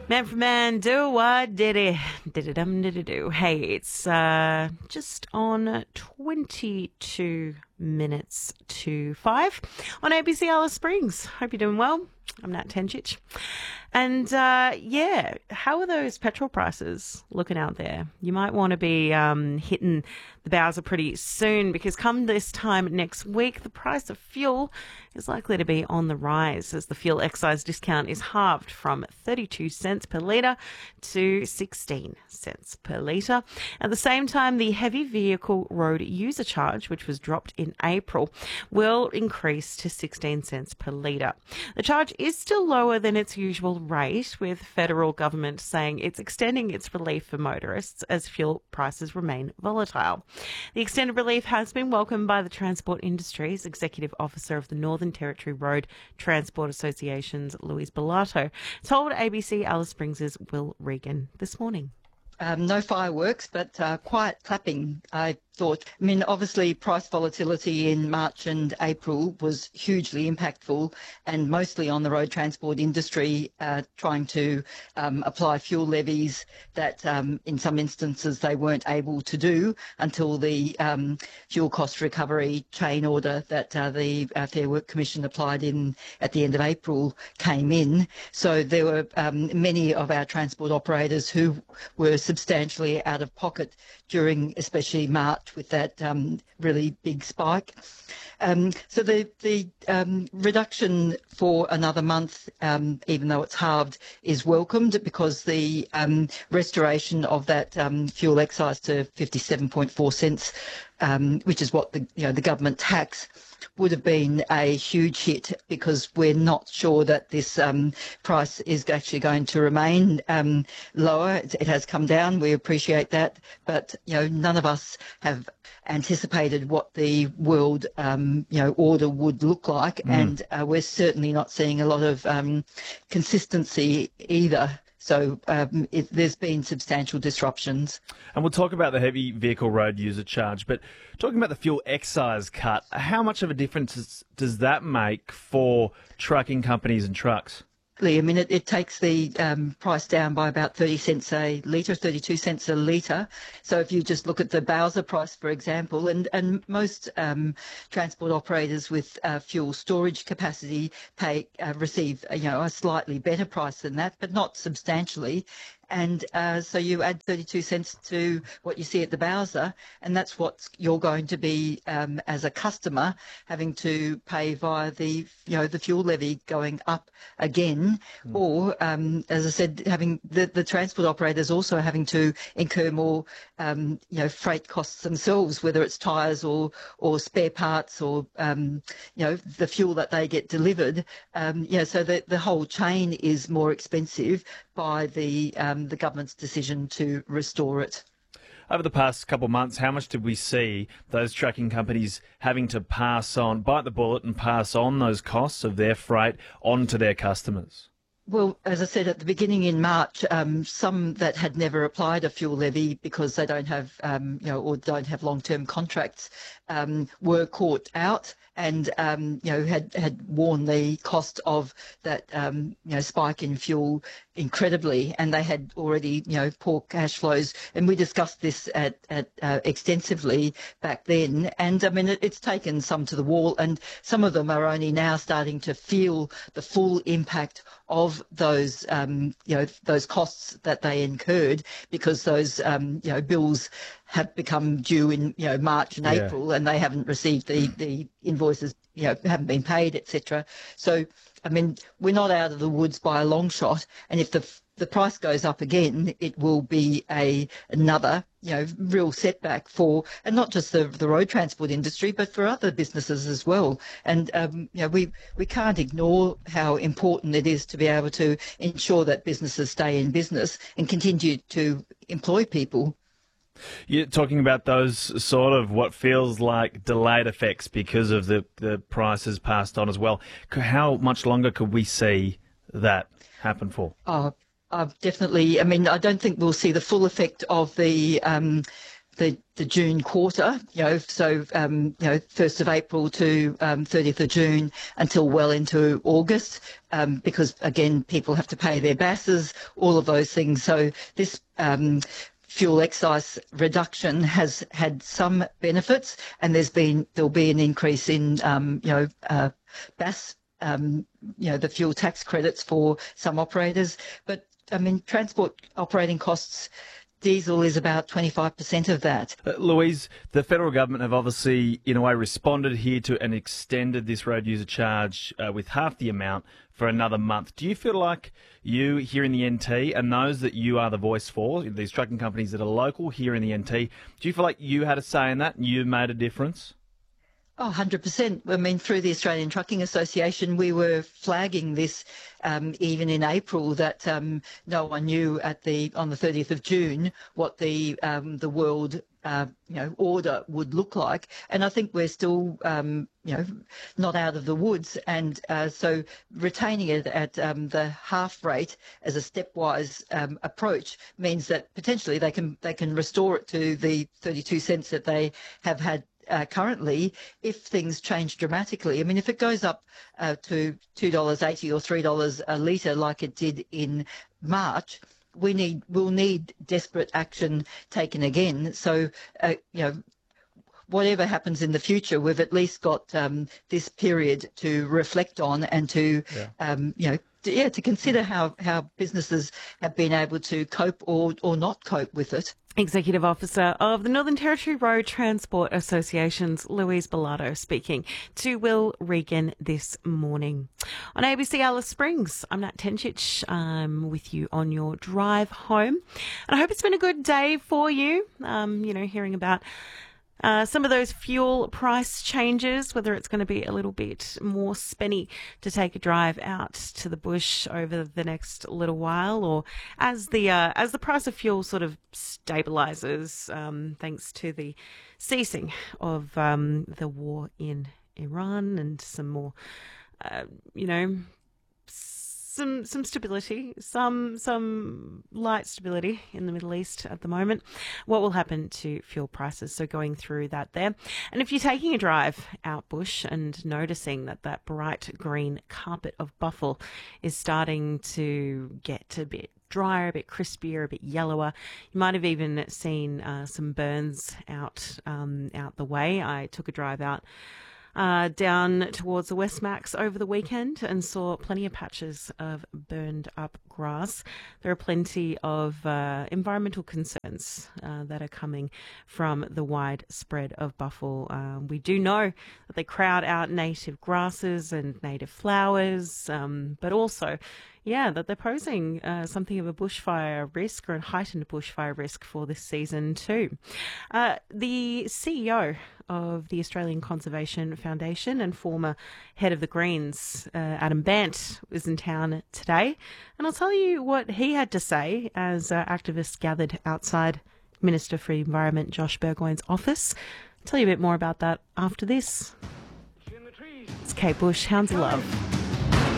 Man for man, do what did it? Did it did it do? Hey, it's just on 22 minutes to 5 on ABC Alice Springs. Hope you're doing well. I'm Nat Tenchich. And yeah, how are those petrol prices looking out there? You might want to be hitting the bowser pretty soon, because come this time next week, the price of fuel is likely to be on the rise, as the fuel excise discount is halved from 32 cents per litre to 16 cents per litre. At the same time, the heavy vehicle road user charge, which was dropped in April, will increase to 16 cents per litre. The charge is still lower than its usual rate, with federal government saying it's extending its relief for motorists as fuel prices remain volatile. The extended relief has been welcomed by the transport industry's Executive Officer of the Northern Territory Road Transport Association's Louise Bellato told ABC Alice Springs' Will Regan this morning. No fireworks, but quiet clapping, I thought. I mean, obviously, price volatility in March and April was hugely impactful, and mostly on the road transport industry, trying to apply fuel levies that in some instances they weren't able to do until the fuel cost recovery chain order that the Fair Work Commission applied in at the end of April came in. So there were many of our transport operators who were substantially out of pocket during especially March with that really big spike. So the reduction for another month, even though it's halved, is welcomed, because the restoration of that fuel excise to 57.4 cents, which is what the government tax, would have been a huge hit, because we're not sure that this price is actually going to remain lower. It has come down. We appreciate that, but none of us have anticipated what the world order would look like, and we're certainly not seeing a lot of consistency either. So there's been substantial disruptions. And we'll talk about the heavy vehicle road user charge, but talking about the fuel excise cut, how much of a difference does that make for trucking companies and trucks? I mean, it takes the price down by about 30 cents a litre, 32 cents a litre. So if you just look at the Bowser price, for example, and most transport operators with fuel storage capacity receive a slightly better price than that, but not substantially. And so you add 32 cents to what you see at the Bowser, and that's what you're going to be, as a customer, having to pay via the fuel levy going up again. Or, as I said, having the transport operators also having to incur more, freight costs themselves, whether it's tyres or spare parts or, the fuel that they get delivered. So the whole chain is more expensive by the government's decision to restore it. Over the past couple of months, how much did we see those trucking companies having to bite the bullet and pass on those costs of their freight on to their customers? Well, as I said at the beginning in March, some that had never applied a fuel levy because they don't have, or don't have long-term contracts, were caught out, and had worn the cost of that spike in fuel incredibly, and they had already poor cash flows, and we discussed this at extensively back then. And I mean, it's taken some to the wall, and some of them are only now starting to feel the full impact of those those costs that they incurred, because those bills have become due in March and April, and they haven't received the invoices, haven't been paid, etc. So I mean, we're not out of the woods by a long shot, and if the price goes up again, it will be another real setback for, and not just the road transport industry, but for other businesses as well. And we can't ignore how important it is to be able to ensure that businesses stay in business and continue to employ people. You're talking about those sort of what feels like delayed effects because of the prices passed on as well. How much longer could we see that happen for? Definitely. I mean, I don't think we'll see the full effect of the the June quarter, so 1st of April to 30th of June until well into August, because again people have to pay their BASs, all of those things. So this fuel excise reduction has had some benefits, and there'll be an increase in BAS, the fuel tax credits for some operators. But I mean, transport operating costs, diesel is about 25% of that. Louise, the federal government have obviously, in a way, responded here to and extended this road user charge with half the amount for another month. Do you feel like you here in the NT, and those that you are the voice for, these trucking companies that are local here in the NT, do you feel like you had a say in that and you made a difference? Oh, 100%. I mean, through the Australian Trucking Association, we were flagging this even in April, that no one knew on the 30th of June what the world order would look like. And I think we're still not out of the woods. And so retaining it at the half rate as a stepwise approach means that potentially they can restore it to the 32 cents that they have had currently, if things change dramatically. I mean, if it goes up to $2.80 or $3 a litre like it did in March, we'll need desperate action taken again. So, whatever happens in the future, we've at least got this period to reflect on and to to consider how businesses have been able to cope or not cope with it. Executive Officer of the Northern Territory Road Transport Association's Louise Bellato speaking to Will Regan this morning. On ABC Alice Springs, I'm Nat Tenchich. I'm with you on your drive home. And I hope it's been a good day for you, hearing about some of those fuel price changes, whether it's going to be a little bit more spenny to take a drive out to the bush over the next little while, or as the price of fuel sort of stabilizes, thanks to the ceasing of the war in Iran and some more, some stability, some light stability in the Middle East at the moment. What will happen to fuel prices? So going through that there. And if you're taking a drive out bush and noticing that bright green carpet of buffel is starting to get a bit drier, a bit crispier, a bit yellower, you might have even seen some burns out the way. I took a drive out down towards the Westmax over the weekend and saw plenty of patches of burned up grass. There are plenty of environmental concerns that are coming from the wide spread of buffel. We do know that they crowd out native grasses and native flowers, but also that they're posing something of a bushfire risk, or a heightened bushfire risk for this season too. The CEO of the Australian Conservation Foundation and former head of the Greens, Adam Bandt, was in town today. And I'll tell you what he had to say as activists gathered outside Minister for Environment Josh Burgoyne's office. I'll tell you a bit more about that after this. It's Kate Bush, Hounds of Love.